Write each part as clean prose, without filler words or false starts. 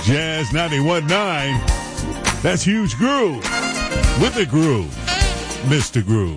Jazz 91.9. That's Huge Groove with the groove, Mr. Groove.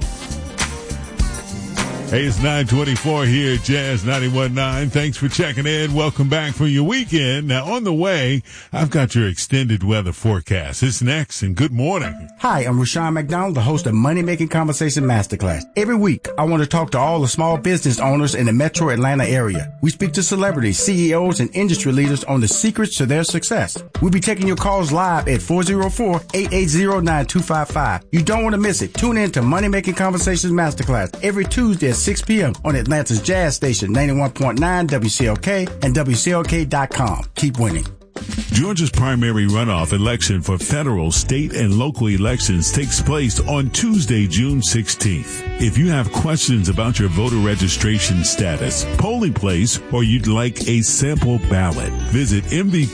Hey, it's 9:24 here at Jazz 91.9. Thanks for checking in. Welcome back for your weekend. Now, on the way, I've got your extended weather forecast. It's next, and good morning. Hi, I'm Rushion McDonald, the host of Money Making Conversation Masterclass. Every week, I want to talk to all the small business owners in the metro Atlanta area. We speak to celebrities, CEOs, and industry leaders on the secrets to their success. We'll be taking your calls live at 404-880-9255. You don't want to miss it. Tune in to Money Making Conversations Masterclass every Tuesday at 6 p.m. on Atlanta's Jazz Station, 91.9 WCLK and WCLK.com. Keep winning. Georgia's primary runoff election for federal, state, and local elections takes place on Tuesday, June 16th. If you have questions about your voter registration status, polling place, or you'd like a sample ballot, visit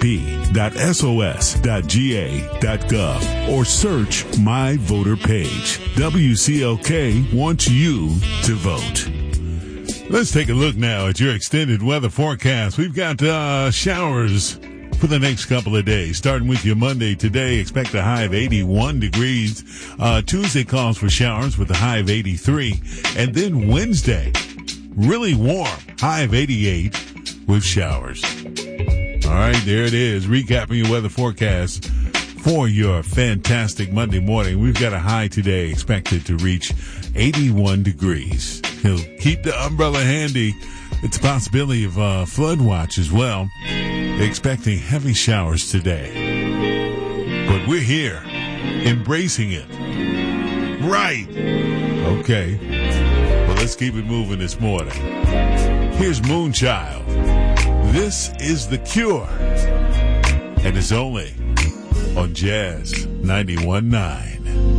mvp.sos.ga.gov or search My Voter Page. WCLK wants you to vote. Let's take a look now at your extended weather forecast. We've got showers for the next couple of days. Starting with your Monday today, expect a high of 81 degrees. Tuesday calls for showers with a high of 83. And then Wednesday, really warm, high of 88 with showers. All right, there it is. Recapping your weather forecast for your fantastic Monday morning. We've got a high today expected to reach 81 degrees. He'll keep the umbrella handy. It's a possibility of flood watch as well. They're expecting heavy showers today. But we're here, embracing it. Right. Okay. Well, let's keep it moving this morning. Here's Moonchild. This is The Cure. And it's only on Jazz 91.9.